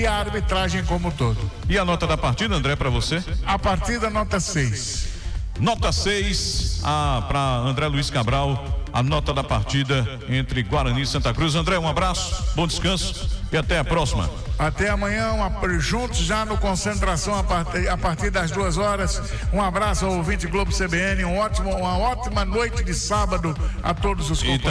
e a arbitragem como um todo. E a nota da partida, André, para você? A partida, nota 6. Nota 6 para André Luiz Cabral, a nota da partida entre Guarani e Santa Cruz. André, um abraço, bom descanso e até a próxima. Até amanhã, juntos já no Concentração a partir das 2h. Um abraço ao ouvinte Globo CBN, uma ótima noite de sábado a todos os companheiros.